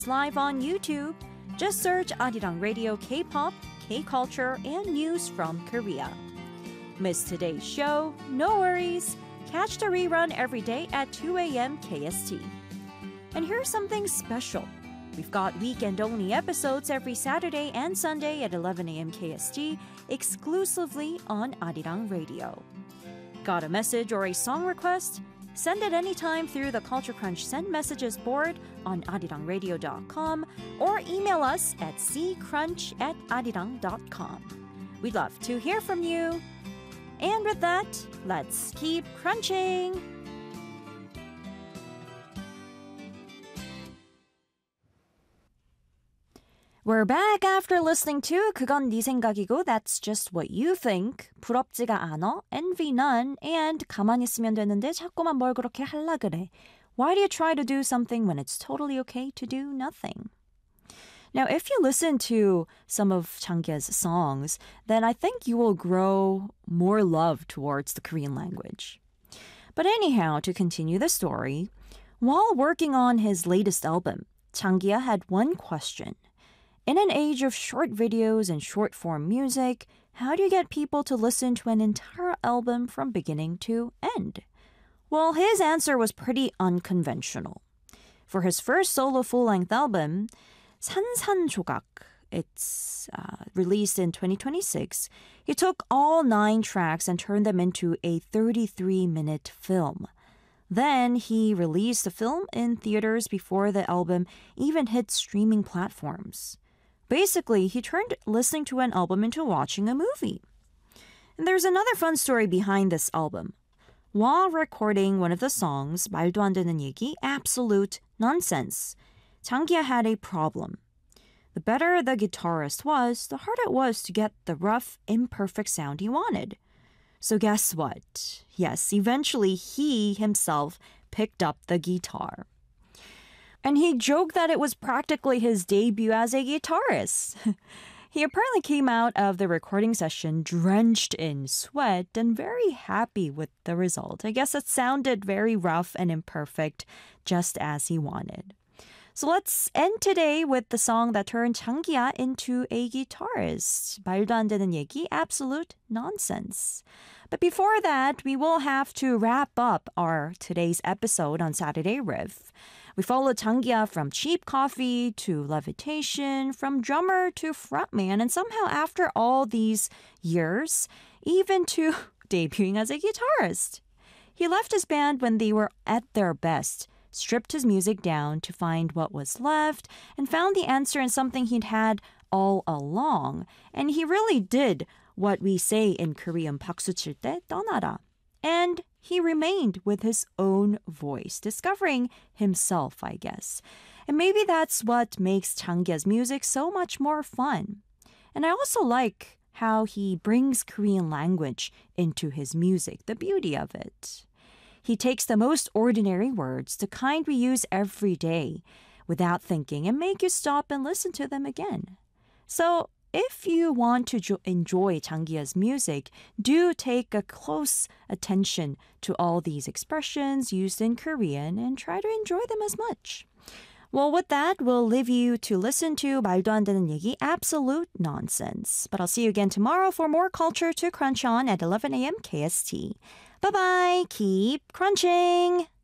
live on YouTube. Just search Arirang Radio K-pop, K-culture, and news from Korea. Miss today's show? No worries. Catch the rerun every day at 2 a.m. KST. And here's something special. We've got weekend-only episodes every Saturday and Sunday at 11 a.m. KST, exclusively on Arirang Radio. Got a message or a song request? Send it anytime through the Culture Crunch Send Messages board on arirangradio.com or email us at ccrunch@arirang.com. We'd love to hear from you. And with that, let's keep crunching! We're back after listening to 그건 네 생각이고 That's just what you think. 부럽지가 않아, envy none, and 가만히 있으면 되는데 자꾸만 뭘 그렇게 할라 그래. Why do you try to do something when it's totally okay to do nothing? Now, if you listen to some of Changia's songs, then I think you will grow more love towards the Korean language. But anyhow, to continue the story, while working on his latest album, Changia had one question. In an age of short videos and short-form music, how do you get people to listen to an entire album from beginning to end? Well, his answer was pretty unconventional. For his first solo full-length album, 산산조각, it's released in 2026, he took all 9 tracks and turned them into a 33-minute film. Then he released the film in theaters before the album even hit streaming platforms. Basically, he turned listening to an album into watching a movie. And there's another fun story behind this album. While recording one of the songs, 말도 안 되는 얘기, Absolute Nonsense, Changia had a problem. The better the guitarist was, the harder it was to get the rough, imperfect sound he wanted. So guess what? Yes, eventually he himself picked up the guitar. And he joked that it was practically his debut as a guitarist. He apparently came out of the recording session drenched in sweat and very happy with the result. I guess it sounded very rough and imperfect, just as he wanted. So let's end today with the song that turned Changia into a guitarist. 말도 안 되는 얘기, Absolute Nonsense. But before that, we will have to wrap up our today's episode on Saturday Riff. We followed Changia from cheap coffee to levitation, from drummer to frontman, and somehow after all these years, even to debuting as a guitarist. He left his band when they were at their best, stripped his music down to find what was left, and found the answer in something he'd had all along. And he really did what we say in Korean, 박수 칠 때 떠나라. And he remained with his own voice, discovering himself, I guess. And maybe that's what makes Changia's music so much more fun. And I also like how he brings Korean language into his music, the beauty of it. He takes the most ordinary words, the kind we use every day, without thinking, and make you stop and listen to them again. So, if you want to enjoy Changia's music, do take a close attention to all these expressions used in Korean and try to enjoy them as much. Well, with that, we'll leave you to listen to 말도 안 되는 얘기, Absolute Nonsense. But I'll see you again tomorrow for more culture to crunch on at 11 a.m. KST. Bye-bye. Keep crunching.